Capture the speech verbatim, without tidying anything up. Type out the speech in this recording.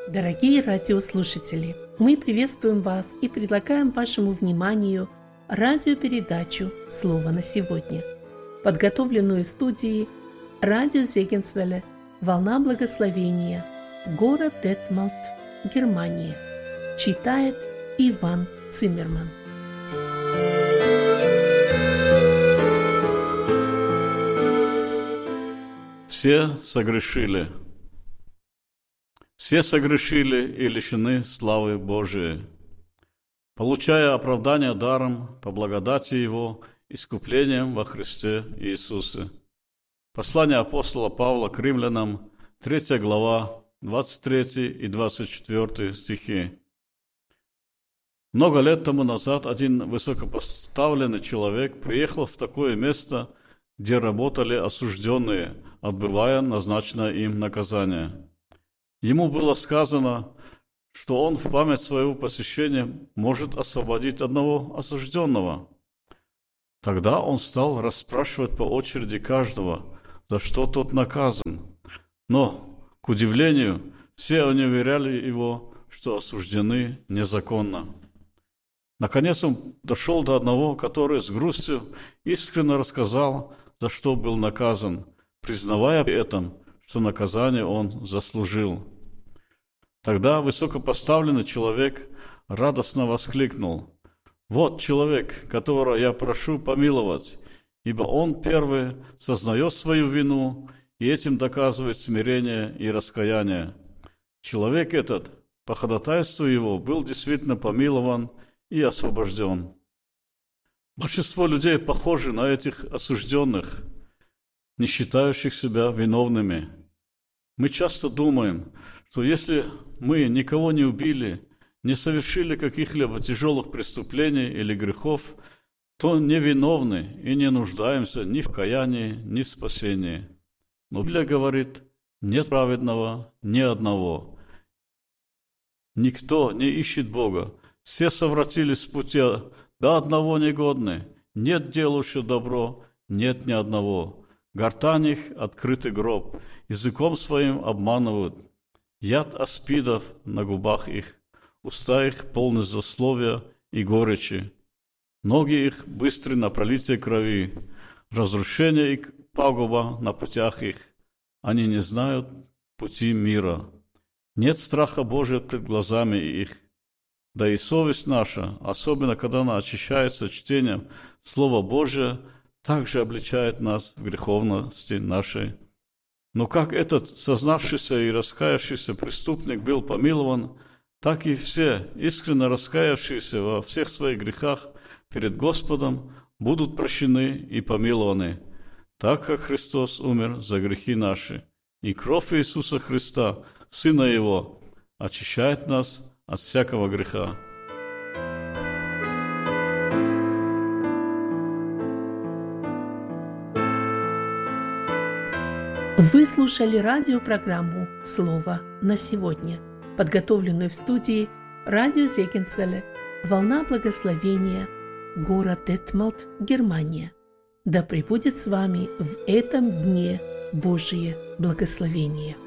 Дорогие радиослушатели, мы приветствуем вас и предлагаем вашему вниманию радиопередачу «Слово на сегодня», подготовленную в студии радио Зегенсвелле «Волна благословения», город Детмальт, Германия. Читает Иван Циммерман. Все согрешили. Все согрешили и лишены славы Божией, получая оправдание даром по благодати Его, искуплением во Христе Иисусе. Послание апостола Павла к римлянам, третья глава, двадцать третий и двадцать четвёртый стихи. Много лет тому назад один высокопоставленный человек приехал в такое место, где работали осужденные, отбывая назначенное им наказание. Ему было сказано, что он в память своего посещения может освободить одного осужденного. Тогда он стал расспрашивать по очереди каждого, за что тот наказан. Но, к удивлению, все они уверяли его, что осуждены незаконно. Наконец он дошел до одного, который с грустью искренне рассказал, за что был наказан, признавая при этом, что наказание он заслужил. Тогда высокопоставленный человек радостно воскликнул: «Вот человек, которого я прошу помиловать, ибо он первый сознает свою вину и этим доказывает смирение и раскаяние. Человек этот, по ходатайству его, был действительно помилован и освобожден». Большинство людей похожи на этих осужденных, не считающих себя виновными. Мы часто думаем, что если мы никого не убили, не совершили каких-либо тяжелых преступлений или грехов, то невиновны и не нуждаемся ни в каянии, ни в спасении. Но Библия говорит: нет праведного ни одного. Никто не ищет Бога. Все совратились с пути, до одного негодны. Нет делающего добро, нет ни одного. Гортань их — открытый гроб, языком своим обманывают. Яд аспидов на губах их, уста их полны злословия и горечи. Ноги их быстры на пролитие крови, разрушение и пагуба на путях их. Они не знают пути мира. Нет страха Божия пред глазами их. Да и совесть наша, особенно когда она очищается чтением Слова Божия, также обличает нас в греховности нашей. Но как этот сознавшийся и раскаявшийся преступник был помилован, так и все, искренне раскаявшиеся во всех своих грехах перед Господом, будут прощены и помилованы, так как Христос умер за грехи наши, и кровь Иисуса Христа, Сына Его, очищает нас от всякого греха. Вы слушали радиопрограмму «Слово на сегодня», подготовленную в студии радио Зегенсвелле «Волна благословения», город Детмальт, Германия. Да пребудет с вами в этом дне Божие благословение.